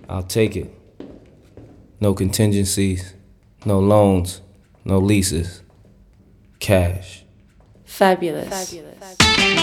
I'll take it. No contingencies, no loans, no leases. Cash. Fabulous.